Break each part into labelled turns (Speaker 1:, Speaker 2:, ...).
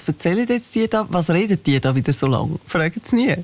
Speaker 1: was erzählen jetzt die da? Was reden die da wieder so lang? Fragen sie nie.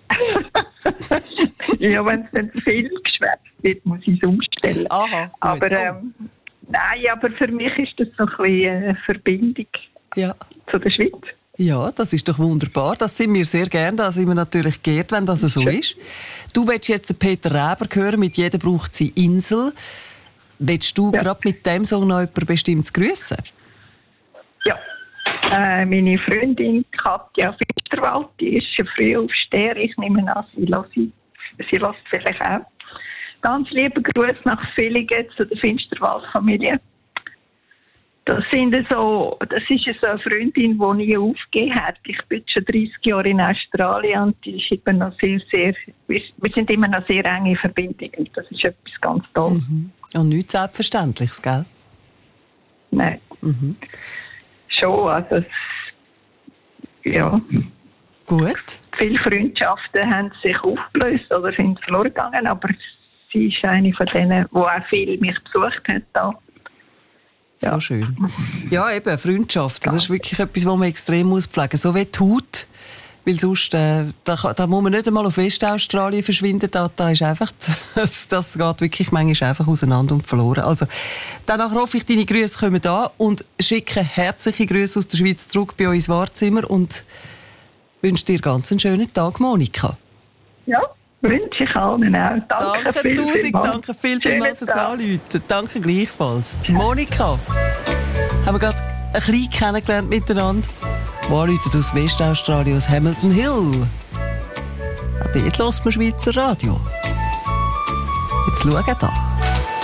Speaker 2: Ja, wenn es dann viel geschwätzt wird, muss ich es umstellen.
Speaker 1: Aha, gut.
Speaker 2: Aber nein, aber für mich ist das so ein bisschen eine Verbindung zu der Schweiz.
Speaker 1: Ja, das ist doch wunderbar. Das sind wir sehr gerne. Da sind wir natürlich geehrt, wenn das so ist. Du willst jetzt Peter Räber hören, mit «Jeder braucht seine Insel». Willst du gerade mit dem Song noch jemanden bestimmt grüßen?
Speaker 2: Ja. Meine Freundin Katja Finsterwald, die ist schon früh aufsteher. Ich nehme an, sie hört vielleicht auch. Ganz liebe Grüße nach Villingen zu der Finsterwald-Familie. Das ist so eine Freundin, die nie aufgegeben hat. Ich bin schon 30 Jahre in Australien und die ist immer noch wir sind immer noch sehr enge Verbindung und das ist etwas ganz Tolles.
Speaker 1: Mhm. Und nichts Selbstverständliches, gell?
Speaker 2: Nein. Mhm. Schon, also ja.
Speaker 1: Gut.
Speaker 2: Viele Freundschaften haben sich aufgelöst oder sind verloren gegangen, aber sie ist eine von denen, die auch viel mich besucht hat da.
Speaker 1: Ja. So schön. Ja, eben, Freundschaft. Das ist wirklich etwas, was man extrem pflegen muss. So wie die Haut. Weil sonst, da muss man nicht einmal auf Westaustralien verschwinden. Da ist einfach, das geht wirklich manchmal einfach auseinander und verloren. Also, danach hoffe ich, deine Grüße kommen da und schicke herzliche Grüße aus der Schweiz zurück bei uns ins Wahrzimmer und wünsche dir ganz einen schönen Tag, Monika.
Speaker 2: Ja. Wünsche ich allen auch. Danke
Speaker 1: Danke vielmals fürs Anrufen. Danke gleichfalls. Die Monika haben wir gerade ein bisschen kennengelernt miteinander. Die anruft aus Westaustralien, aus Hamilton Hill. Dort hört man Schweizer Radio. Jetzt schau da.